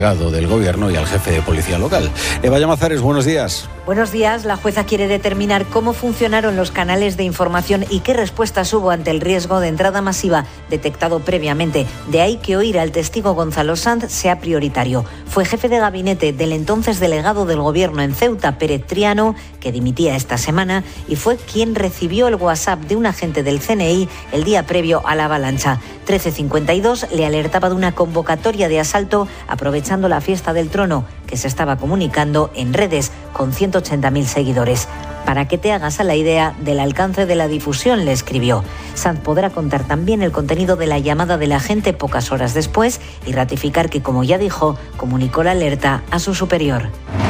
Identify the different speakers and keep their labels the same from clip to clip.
Speaker 1: Del gobierno y al jefe de policía local. Eva Llamazares, buenos días.
Speaker 2: Buenos días. La jueza quiere determinar cómo funcionaron los canales de información y qué respuestas hubo ante el riesgo de entrada masiva detectado previamente. De ahí que oír al testigo Gonzalo Sanz sea prioritario. Fue jefe de gabinete del entonces delegado del gobierno en Ceuta, Pérez Triano, que dimitía esta semana, y fue quien recibió el WhatsApp de un agente del CNI el día previo a la avalancha. 1352 le alertaba de una convocatoria de asalto aprovechando la fiesta del trono que se estaba comunicando en redes con 180.000 seguidores. Para que te hagas a la idea del alcance de la difusión, le escribió. Sanz podrá contar también el contenido de la llamada del agente pocas horas después y ratificar que, como ya dijo, comunicó la alerta a su superior.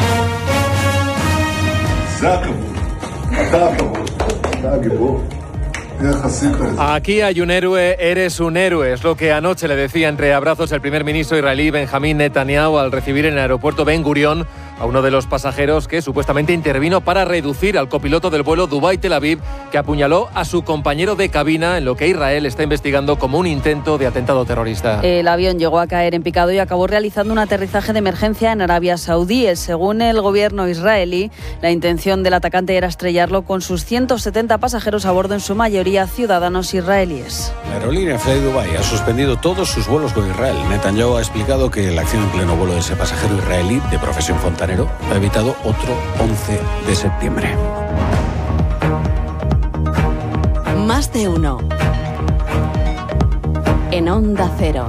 Speaker 3: Aquí hay un héroe, eres un héroe. Es lo que anoche le decía entre abrazos el primer ministro israelí Benjamín Netanyahu al recibir en el aeropuerto Ben Gurión a uno de los pasajeros que supuestamente intervino para reducir al copiloto del vuelo Dubái-Tel Aviv, que apuñaló a su compañero de cabina en lo que Israel está investigando como un intento de atentado terrorista.
Speaker 4: El avión llegó a caer en picado y acabó realizando un aterrizaje de emergencia en Arabia Saudí. Según el gobierno israelí, la intención del atacante era estrellarlo con sus 170 pasajeros a bordo, en su mayoría ciudadanos israelíes.
Speaker 1: La aerolínea Fly Dubai ha suspendido todos sus vuelos con Israel. Netanyahu ha explicado que la acción en pleno vuelo de ese pasajero israelí de profesión fontanero ha evitado otro 11 de septiembre.
Speaker 5: Más de uno. En Onda Cero.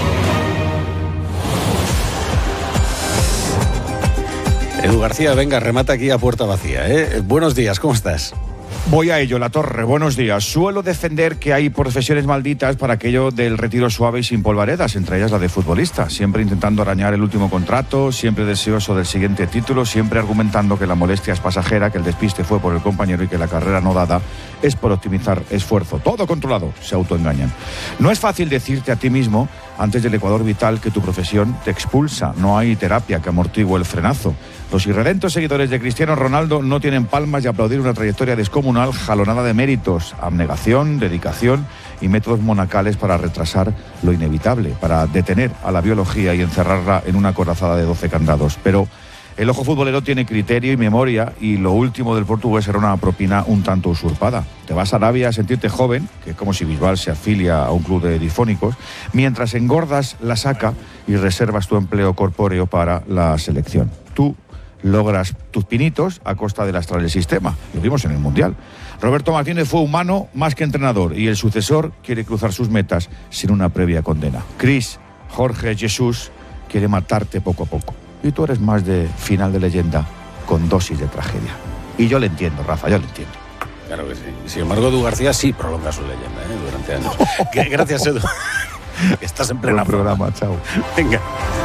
Speaker 1: Edu García, venga, remata aquí a puerta vacía, ¿eh? Buenos días, ¿cómo estás?
Speaker 6: Voy a ello, La Torre, buenos días. Suelo defender que hay profesiones malditas para aquello del retiro suave y sin polvaredas, entre ellas la de futbolista, siempre intentando arañar el último contrato, siempre deseoso del siguiente título, siempre argumentando que la molestia es pasajera, que el despiste fue por el compañero y que la carrera no dada es por optimizar esfuerzo. Todo controlado, se autoengañan. No es fácil decirte a ti mismo, antes del ecuador vital, que tu profesión te expulsa. No hay terapia que amortigue el frenazo. Los irredentos seguidores de Cristiano Ronaldo no tienen palmas de aplaudir una trayectoria descomunal jalonada de méritos, abnegación, dedicación y métodos monacales para retrasar lo inevitable, para detener a la biología y encerrarla en una corazada de 12 candados. Pero el ojo futbolero tiene criterio y memoria, y lo último del portugués era una propina un tanto usurpada. Te vas a Arabia a sentirte joven, que es como si Bisbal se afilia a un club de difónicos, mientras engordas la saca y reservas tu empleo corpóreo para la selección. Tú logras tus pinitos a costa de lastrar el sistema. Lo vimos en el Mundial. Roberto Martínez fue humano más que entrenador, y el sucesor quiere cruzar sus metas sin una previa condena. Cris, Jorge, Jesús quiere matarte poco a poco. Y tú eres más de final de leyenda con dosis de tragedia. Y yo le entiendo, Rafa, yo le entiendo.
Speaker 1: Claro que sí. Sin embargo, Edu García sí prolonga su leyenda, durante años. Gracias, Edu. Estás en plena
Speaker 6: programa, chao.
Speaker 1: Venga.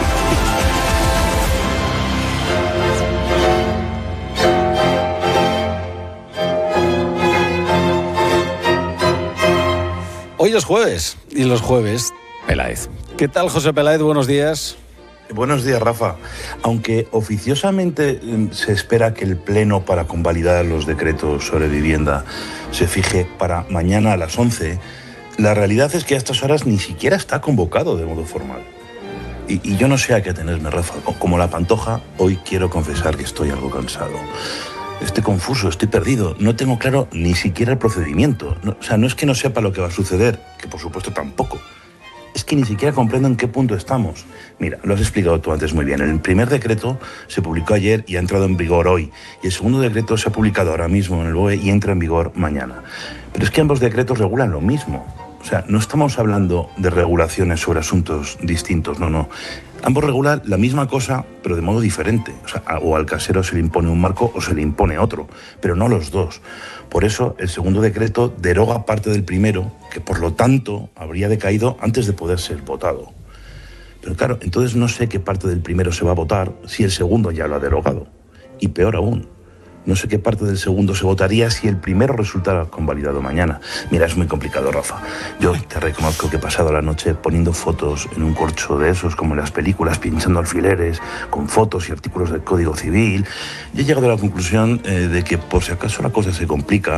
Speaker 1: Hoy es jueves, y los jueves, Peláez. ¿Qué tal, José Peláez? Buenos días.
Speaker 7: Buenos días, Rafa. Aunque oficiosamente se espera que el pleno para convalidar los decretos sobre vivienda se fije para mañana a las 11, la realidad es que a estas horas ni siquiera está convocado de modo formal. Y yo no sé a qué atenerme, Rafa. Como la Pantoja, hoy quiero confesar que estoy algo cansado. Estoy confuso, estoy perdido, no tengo claro ni siquiera el procedimiento. No es que no sepa lo que va a suceder, que por supuesto tampoco. Es que ni siquiera comprendo en qué punto estamos. Mira, lo has explicado tú antes muy bien. El primer decreto se publicó ayer y ha entrado en vigor hoy. Y el segundo decreto se ha publicado ahora mismo en el BOE y entra en vigor mañana. Pero es que ambos decretos regulan lo mismo. O sea, no estamos hablando de regulaciones sobre asuntos distintos, no. Ambos regulan la misma cosa, pero de modo diferente. O sea, o al casero se le impone un marco o se le impone otro, pero no los dos. Por eso, el segundo decreto deroga parte del primero, que por lo tanto habría decaído antes de poder ser votado. Pero claro, entonces no sé qué parte del primero se va a votar si el segundo ya lo ha derogado. Y peor aún, no sé qué parte del segundo se votaría si el primero resultara convalidado mañana. Mira, es muy complicado, Rafa. Yo te reconozco que he pasado la noche poniendo fotos en un corcho de esos, como en las películas, pinchando alfileres, con fotos y artículos del Código Civil. Y he llegado a la conclusión de que, por si acaso la cosa se complica,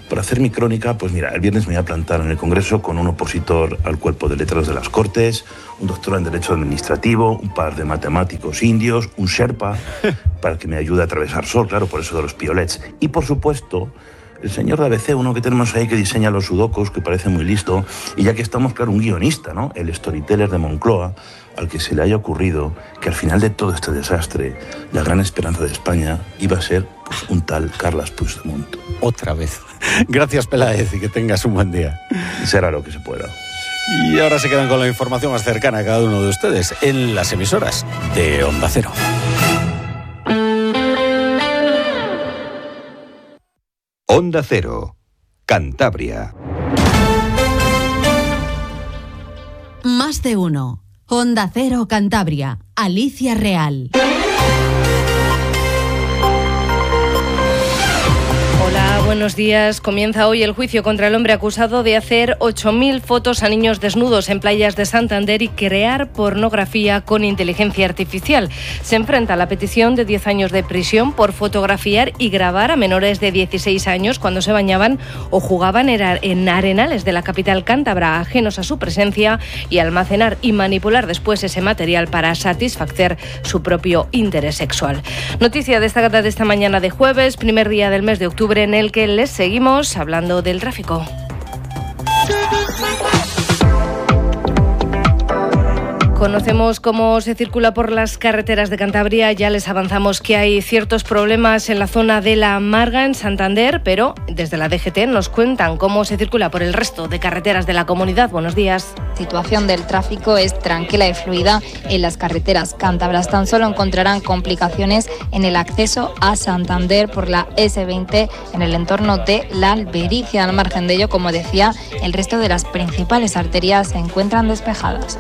Speaker 7: para hacer mi crónica, pues mira, el viernes me voy a plantar en el Congreso con un opositor al cuerpo de letrados de las Cortes, un doctor en Derecho Administrativo, un par de matemáticos indios, un Sherpa, para que me ayude a atravesar sol, claro, por eso de los piolets. Y por supuesto, el señor de ABC, uno que tenemos ahí que diseña los sudokus, que parece muy listo, y ya que estamos, claro, un guionista, ¿no? El storyteller de Moncloa, al que se le haya ocurrido que al final de todo este desastre, la gran esperanza de España iba a ser pues, un tal Carles Puigdemont.
Speaker 1: Otra vez. Gracias, Peláez, y que tengas un buen día.
Speaker 7: Será lo que se pueda.
Speaker 1: Y ahora se quedan con la información más cercana a cada uno de ustedes en las emisoras de Onda Cero.
Speaker 8: Onda Cero, Cantabria.
Speaker 5: Más de uno. Onda Cero Cantabria. Alicia Real.
Speaker 9: Hola, buenos días. Comienza hoy el juicio contra el hombre acusado de hacer 8.000 fotos a niños desnudos en playas de Santander y crear pornografía con inteligencia artificial. Se enfrenta a la petición de 10 años de prisión por fotografiar y grabar a menores de 16 años cuando se bañaban o jugaban en arenales de la capital cántabra, ajenos a su presencia, y almacenar y manipular después ese material para satisfacer su propio interés sexual. Noticia destacada de esta mañana de jueves, primer día del mes de octubre, en el que les seguimos hablando del tráfico. Conocemos cómo se circula por las carreteras de Cantabria. Ya les avanzamos que hay ciertos problemas en la zona de La Marga, en Santander, pero desde la DGT nos cuentan cómo se circula por el resto de carreteras de la comunidad. Buenos días.
Speaker 10: La situación del tráfico es tranquila y fluida en las carreteras cántabras. Tan solo encontrarán complicaciones en el acceso a Santander por la S20 en el entorno de La Albericia. Al margen de ello, como decía, el resto de las principales arterias se encuentran despejadas.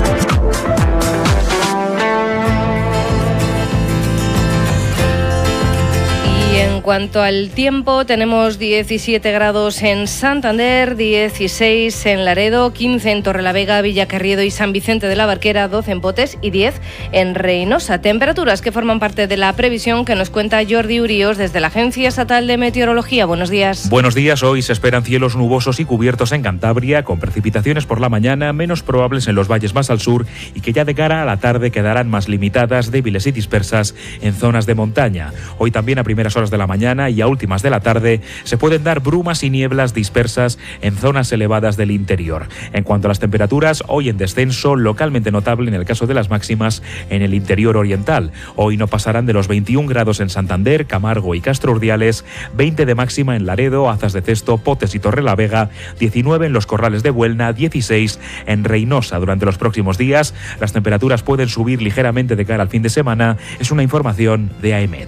Speaker 9: En cuanto al tiempo, tenemos 17 grados en Santander, 16 en Laredo, 15 en Torrelavega, Villacarriedo y San Vicente de la Barquera, 12 en Potes y 10 en Reynosa. Temperaturas que forman parte de la previsión que nos cuenta Jordi Uríos desde la Agencia Estatal de Meteorología. Buenos días.
Speaker 11: Buenos días. Hoy se esperan cielos nubosos y cubiertos en Cantabria, con precipitaciones por la mañana, menos probables en los valles más al sur y que ya de cara a la tarde quedarán más limitadas, débiles y dispersas en zonas de montaña. Hoy también a primeras horas de la mañana y a últimas de la tarde se pueden dar brumas y nieblas dispersas en zonas elevadas del interior. En cuanto a las temperaturas, hoy en descenso, localmente notable en el caso de las máximas en el interior oriental. Hoy no pasarán de los 21 grados en Santander, Camargo y Castro Urdiales, 20 de máxima en Laredo, Azas de Cesto, Potes y Torrelavega, 19 en los Corrales de Buelna, 16 en Reynosa. Durante los próximos días, las temperaturas pueden subir ligeramente de cara al fin de semana. Es una información de AEMET.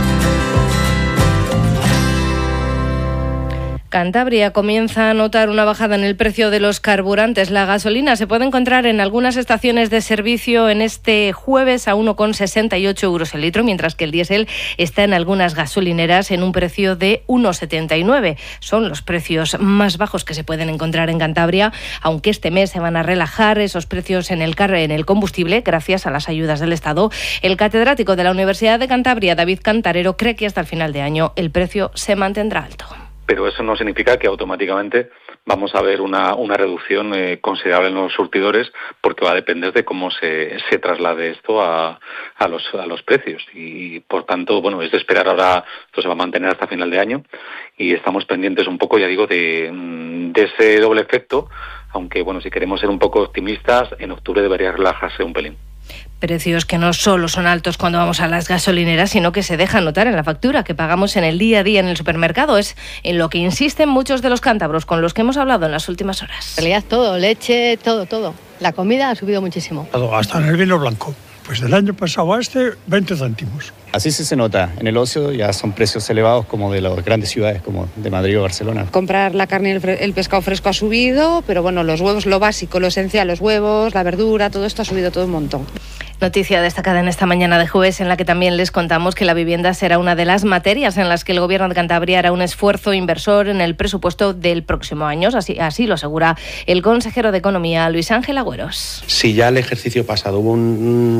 Speaker 9: Cantabria comienza a notar una bajada en el precio de los carburantes. La gasolina se puede encontrar en algunas estaciones de servicio en este jueves a 1,68 euros el litro, mientras que el diésel está en algunas gasolineras en un precio de 1,79. Son los precios más bajos que se pueden encontrar en Cantabria, aunque este mes se van a relajar esos precios en el combustible gracias a las ayudas del Estado. El catedrático de la Universidad de Cantabria, David Cantarero, cree que hasta el final de año el precio se mantendrá alto.
Speaker 12: Pero eso no significa que automáticamente vamos a ver una reducción considerable en los surtidores, porque va a depender de cómo se traslade esto a los precios. Y por tanto, bueno, es de esperar ahora, esto se va a mantener hasta final de año y estamos pendientes un poco, ya digo, de ese doble efecto, aunque bueno, si queremos ser un poco optimistas, en octubre debería relajarse un pelín.
Speaker 9: Precios que no solo son altos cuando vamos a las gasolineras, sino que se dejan notar en la factura que pagamos en el día a día en el supermercado. Es en lo que insisten muchos de los cántabros con los que hemos hablado en las últimas horas.
Speaker 13: En realidad todo, leche, todo. La comida ha subido muchísimo.
Speaker 14: Hasta en el vino blanco. Pues del año pasado a 20 céntimos.
Speaker 15: Así se nota. En el ocio ya son precios elevados como de las grandes ciudades, como de Madrid o Barcelona.
Speaker 16: Comprar la carne y el pescado fresco ha subido, pero bueno, los huevos, lo básico, lo esencial, los huevos, la verdura, todo esto ha subido todo un montón.
Speaker 9: Noticia destacada en esta mañana de jueves, en la que también les contamos que la vivienda será una de las materias en las que el Gobierno de Cantabria hará un esfuerzo inversor en el presupuesto del próximo año. Así lo asegura el consejero de Economía, Luis Ángel Agüeros.
Speaker 17: Si ya el ejercicio pasado hubo un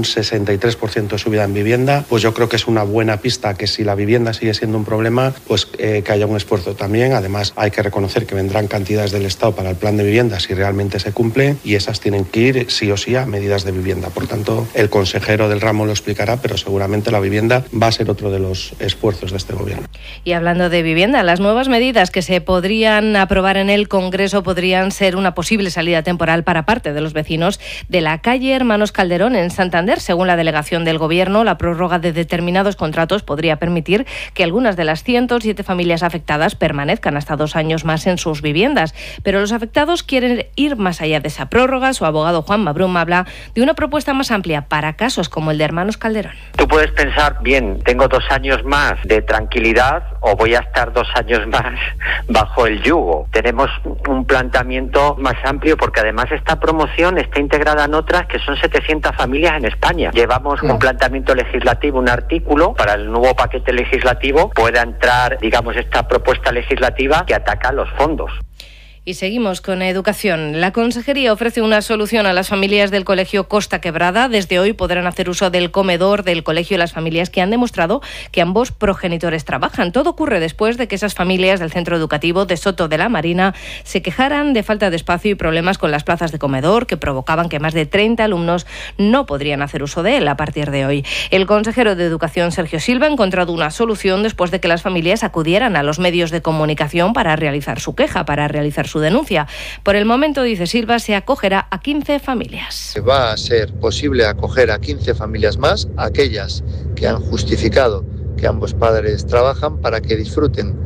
Speaker 17: 63% de subida en vivienda, pues yo creo que es una buena pista que si la vivienda sigue siendo un problema, pues que haya un esfuerzo también. Además, hay que reconocer que vendrán cantidades del Estado para el plan de vivienda si realmente se cumple, y esas tienen que ir sí o sí a medidas de vivienda. Por tanto, el consejero del ramo lo explicará, pero seguramente la vivienda va a ser otro de los esfuerzos de este Gobierno.
Speaker 9: Y hablando de vivienda, las nuevas medidas que se podrían aprobar en el Congreso podrían ser una posible salida temporal para parte de los vecinos de la calle Hermanos Calderón en Santander. Según la delegación del Gobierno, la prórroga de determinados contratos podría permitir que algunas de las 107 familias afectadas permanezcan hasta 2 años más en sus viviendas. Pero los afectados quieren ir más allá de esa prórroga. Su abogado Juan Mabrum habla de una propuesta más amplia para casos como el de Hermanos Calderón.
Speaker 18: Tú puedes pensar, bien, tengo 2 años más de tranquilidad o voy a estar 2 años más bajo el yugo. Tenemos un planteamiento más amplio porque además esta promoción está integrada en otras que son 700 familias en España. Llevamos un planteamiento legislativo, un artículo para el nuevo paquete legislativo pueda entrar, digamos, esta propuesta legislativa que ataca los fondos.
Speaker 9: Y seguimos con educación. La Consejería ofrece una solución a las familias del Colegio Costa Quebrada. Desde hoy podrán hacer uso del comedor del colegio las familias que han demostrado que ambos progenitores trabajan. Todo ocurre después de que esas familias del centro educativo de Soto de la Marina se quejaran de falta de espacio y problemas con las plazas de comedor que provocaban que más de 30 alumnos no podrían hacer uso de él a partir de hoy. El consejero de Educación, Sergio Silva, ha encontrado una solución después de que las familias acudieran a los medios de comunicación para realizar su queja, para realizar su denuncia. Por el momento, dice Silva, se acogerá a 15 familias.
Speaker 19: Va a ser posible acoger a 15 familias más, aquellas que han justificado que ambos padres trabajan, para que disfruten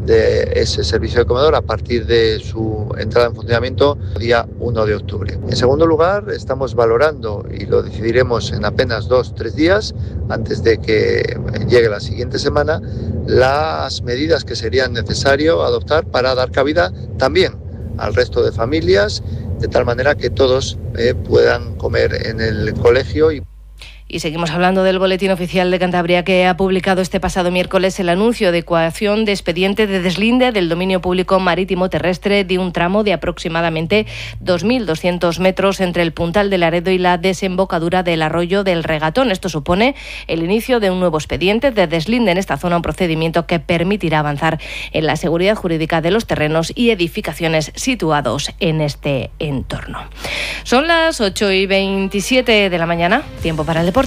Speaker 19: de ese servicio de comedor a partir de su entrada en funcionamiento el día 1 de octubre. En segundo lugar, estamos valorando, y lo decidiremos en apenas 2-3 días, antes de que llegue la siguiente semana, las medidas que serían necesario adoptar para dar cabida también al resto de familias, de tal manera que todos puedan comer en el colegio.
Speaker 9: Y seguimos hablando del Boletín Oficial de Cantabria, que ha publicado este pasado miércoles el anuncio de coacción de expediente de deslinde del dominio público marítimo terrestre de un tramo de aproximadamente 2.200 metros entre el Puntal de Laredo y la desembocadura del arroyo del Regatón. Esto supone el inicio de un nuevo expediente de deslinde en esta zona, un procedimiento que permitirá avanzar en la seguridad jurídica de los terrenos y edificaciones situados en este entorno. Son las 8:27 de la mañana, tiempo para el deporte.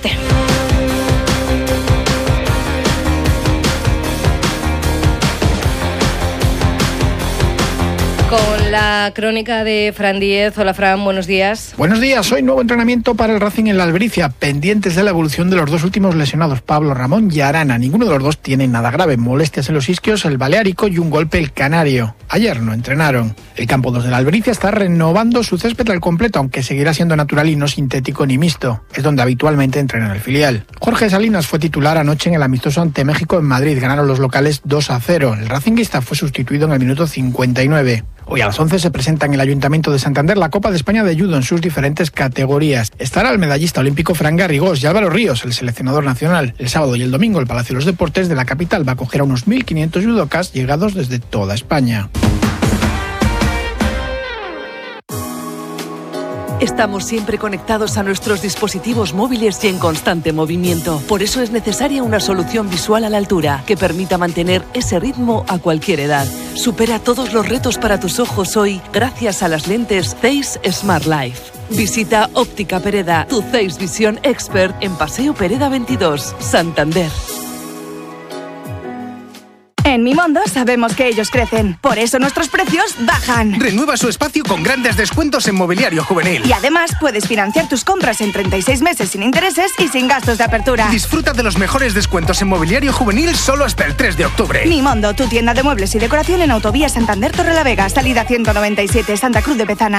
Speaker 9: Con la crónica de Fran Díez. Hola, Fran, buenos días.
Speaker 20: Buenos días. Hoy nuevo entrenamiento para el Racing en la Albricia, pendientes de la evolución de los 2 últimos lesionados, Pablo Ramón y Arana. Ninguno de los 2 tiene nada grave, molestias en los isquios, el baleárico y un golpe el canario. Ayer no entrenaron. El campo 2 de la Albricia está renovando su césped al completo, aunque seguirá siendo natural y no sintético ni mixto. Es donde habitualmente entrena el filial. Jorge Salinas fue titular anoche en el amistoso ante México en Madrid. Ganaron los locales 2-0. El racinguista fue sustituido en el minuto 59. Hoy a las 11 se presenta en el Ayuntamiento de Santander la Copa de España de Judo en sus diferentes categorías. Estará el medallista olímpico Fran Garrigós y Álvaro Ríos, el seleccionador nacional. El sábado y el domingo el Palacio de los Deportes de la capital va a acoger a unos 1.500 judocas llegados desde toda España.
Speaker 21: Estamos siempre conectados a nuestros dispositivos móviles y en constante movimiento. Por eso es necesaria una solución visual a la altura que permita mantener ese ritmo a cualquier edad. Supera todos los retos para tus ojos hoy gracias a las lentes Zeiss Smart Life. Visita Óptica Pereda, tu Zeiss Visión Expert en Paseo Pereda 22, Santander.
Speaker 22: En Mimondo sabemos que ellos crecen, por eso nuestros precios bajan.
Speaker 23: Renueva su espacio con grandes descuentos en mobiliario juvenil.
Speaker 22: Y además puedes financiar tus compras en 36 meses sin intereses y sin gastos de apertura.
Speaker 23: Disfruta de los mejores descuentos en mobiliario juvenil solo hasta el 3 de octubre.
Speaker 22: Mimondo, tu tienda de muebles y decoración en Autovía Santander Torrelavega, salida 197, Santa Cruz de Bezana.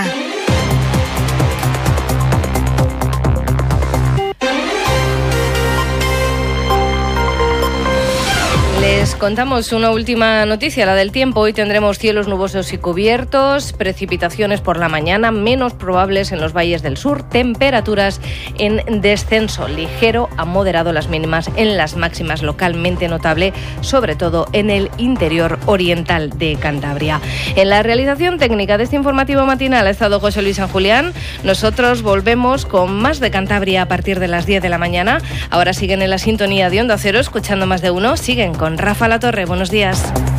Speaker 9: Les Les contamos una última noticia, la del tiempo. Hoy tendremos cielos nubosos y cubiertos, precipitaciones por la mañana, menos probables en los valles del sur, temperaturas en descenso ligero a moderado, las mínimas en las máximas, localmente notable, sobre todo en el interior oriental de Cantabria. En la realización técnica de este informativo matinal ha estado José Luis San Julián. Nosotros volvemos con más de Cantabria a partir de las 10 de la mañana. Ahora siguen en la sintonía de Onda Cero, escuchando Más de Uno. Siguen con Rafa La Torre. Buenos días.